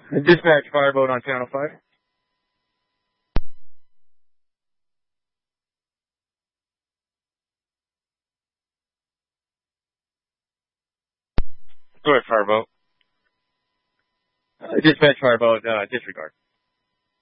Dispatch fireboat on channel 5. Go ahead, fireboat. Dispatch fireboat, disregard.